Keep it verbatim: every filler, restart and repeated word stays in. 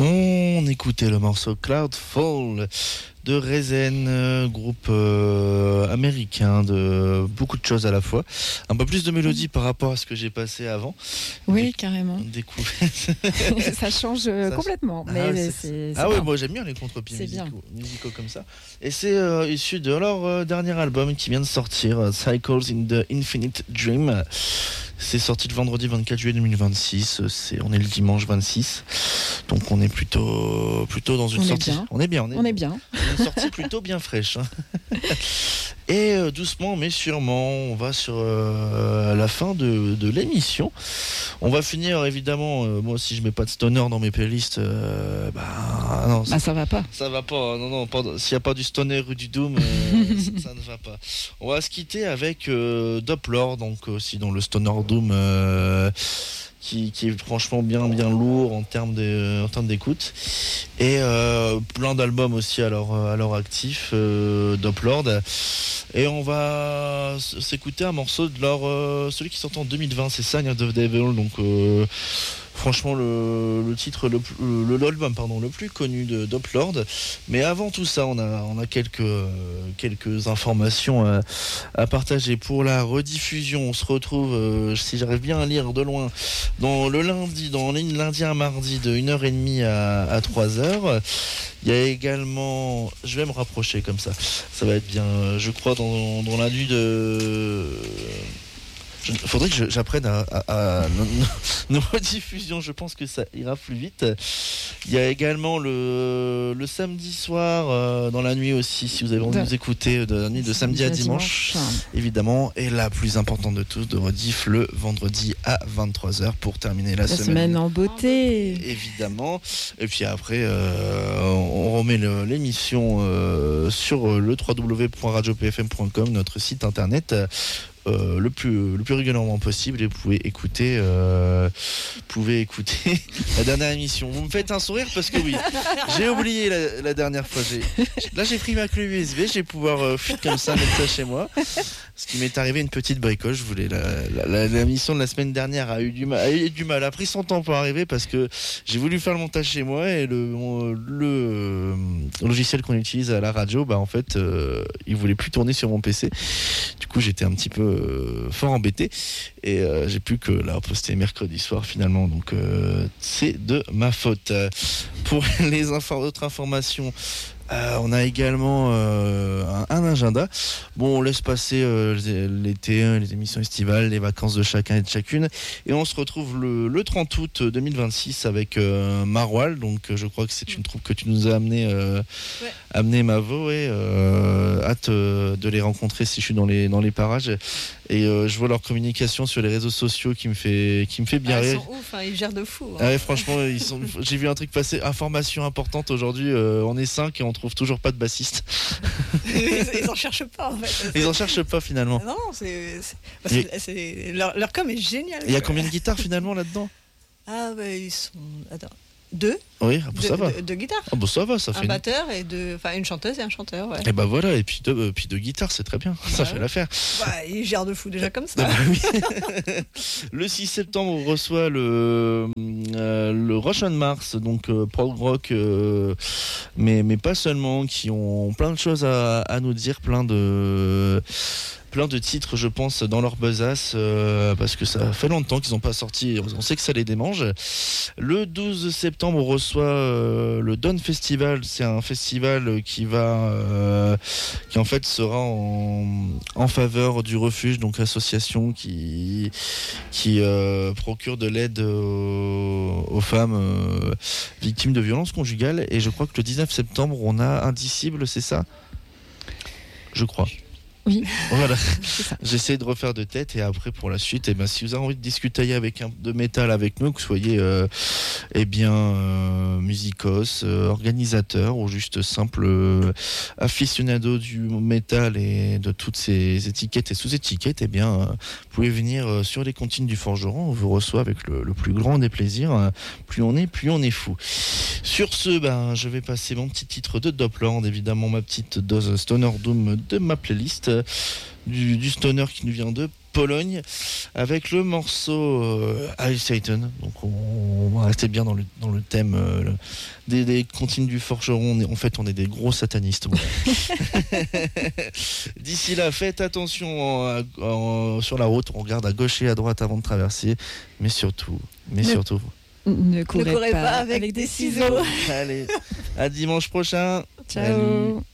On écoutait le morceau Cloudfall de Rezen, euh, groupe euh, américain de beaucoup de choses à la fois. Un peu plus de mélodie par rapport à ce que j'ai passé avant. Oui, Des... carrément. Découverte. Ça change euh, Ça... complètement. Ah, mais c'est... c'est, c'est ah oui, moi j'aime bien les contre-pieds musicaux, musicaux comme ça. Et c'est euh, issu de leur euh, dernier album qui vient de sortir, Cycles in the Infinite Dream. C'est sorti le vendredi vingt-quatre juillet deux mille vingt-six. C'est, on est le dimanche vingt-six. Donc on est plutôt, plutôt dans une on sortie. Est bien. On est bien. On est, on est bien. Une sortie plutôt bien fraîche. Hein. Et euh, doucement mais sûrement, on va sur euh, la fin de, de l'émission. On va finir évidemment. Euh, moi, si je mets pas de stoner dans mes playlists, euh, bah non, ça, bah, ça va pas. Ça va pas. Non, non. Pas, s'il y a pas du stoner ou du doom, euh, ça, ça ne va pas. On va se quitter avec euh, Doppler, donc aussi dans le stoner doom. Euh, Qui, qui est franchement bien bien lourd en termes de, en termes d'écoute, et euh, plein d'albums aussi à leur à leur actif, euh, Doplord. Et on va s'écouter un morceau de leur euh, celui qui sort en deux mille vingt, c'est Sign of the Devil. Donc euh, franchement le, le titre le, le l'album pardon le plus connu de Doplord. Mais avant tout ça, on a on a quelques quelques informations à, à partager pour la rediffusion. On se retrouve, euh, si j'arrive bien à lire de loin, dans le lundi, dans lundi à mardi de une heure trente à, à trois heures. Il y a également, je vais me rapprocher comme ça, ça va être bien, je crois, dans, dans la nuit de... Il faudrait que j'apprenne à, à, à nos, nos rediffusions, je pense que ça ira plus vite. Il y a également le, le samedi soir, euh, dans la nuit aussi, si vous avez envie de nous écouter, de la nuit de samedi à dimanche, dimanche, évidemment. Et la plus importante de tous, de rediff le vendredi à vingt-trois heures pour terminer la, la semaine. semaine en beauté. Évidemment. Et puis après, euh, on remet le, l'émission euh, sur le w w w point radio p f m point com, notre site internet. Euh, le plus le plus régulièrement possible, et vous pouvez écouter euh, pouvez écouter la dernière émission. Vous me faites un sourire parce que oui, j'ai oublié la, la dernière fois. J'ai, là j'ai pris ma clé U S B, je vais pouvoir euh, comme ça mettre ça chez moi. Ce qui m'est arrivé, une petite bricoche. Je voulais la, la, la, la mission de la semaine dernière a eu du mal, a eu du mal, a pris son temps pour arriver parce que j'ai voulu faire le montage chez moi et le le, le logiciel qu'on utilise à la radio, bah en fait, euh, il voulait plus tourner sur mon P C. Du coup, j'étais un petit peu euh, fort embêté et euh, j'ai pu que la reposter mercredi soir finalement. Donc euh, c'est de ma faute. Pour les infos, autres informations. Euh, on a également euh, un, un agenda. Bon, on laisse passer euh, l'été, les émissions estivales, les vacances de chacun et de chacune. Et on se retrouve le, le trente août deux mille vingt-six avec euh, Marwal. Donc, euh, je crois que c'est une troupe que tu nous as amené, euh, ouais. amené Mavo. Et euh, hâte euh, de les rencontrer si je suis dans les, dans les parages. Et euh, je vois leur communication sur les réseaux sociaux qui me fait, qui me fait bien ah, rire. Ils sont ouf, hein, ils gèrent de fou. Hein. Ah ouais, franchement, ils sont... j'ai vu un truc passer. Information importante aujourd'hui. Euh, on est cinq et on trouve toujours pas de bassiste. Ils en cherchent pas en fait. Ils en cherchent pas finalement. Non, c'est, c'est... Et... c'est... Leur, leur com est génial. Il y a combien de guitares finalement là-dedans? Ah bah ils sont... Attends. Deux. Oui, ah, bon, deux, ça va. Deux, deux guitares. Ah bon, ça va, ça un fait. Un batteur une... et deux, enfin une chanteuse et un chanteur. Ouais. Et bah voilà, et puis deux, euh, puis deux guitares, c'est très bien. Bah, ça fait l'affaire. Bah, ils gèrent de fou déjà comme ça. Bah, oui. Le six septembre, on reçoit le euh, le Russian Mars, donc euh, prog rock, euh, mais mais pas seulement, qui ont plein de choses à, à nous dire, plein de plein de titres, je pense, dans leur besace, euh, parce que ça fait longtemps qu'ils n'ont pas sorti, on sait que ça les démange. Le douze septembre, on reçoit euh, le Dawn Festival. C'est un festival qui va euh, qui en fait sera en, en faveur du refuge, donc association qui qui euh, procure de l'aide aux, aux femmes euh, victimes de violences conjugales. Et je crois que le dix-neuf septembre, on a Indicible, c'est ça ? Je crois. Oui. Voilà. J'essaie de refaire de tête, et après pour la suite, eh ben, si vous avez envie de discuter avec un de métal avec nous, que vous soyez euh, eh bien euh, musicos, euh, organisateur ou juste simple euh, aficionado du métal et de toutes ces étiquettes et sous-étiquettes, eh bien euh, vous pouvez venir euh, sur les comptines du Forgeron. On vous reçoit avec le, le plus grand des plaisirs. Euh, plus on est, plus on est fou. Sur ce, ben je vais passer mon petit titre de Doppler, évidemment ma petite dose Stoner Doom de ma playlist. Du, du stoner qui nous vient de Pologne avec le morceau euh, Heil Satan. Donc on, on va rester bien dans le, dans le thème euh, le, des, des comptines du forgeron. On est, en fait, on est des gros satanistes. Ouais. D'ici là, faites attention en, en, sur la route. On regarde à gauche et à droite avant de traverser. Mais surtout, mais Ne- surtout, Ne courez, Ne courez pas, pas avec avec des des ciseaux. ciseaux. allez, à dimanche prochain. Ciao. Salut.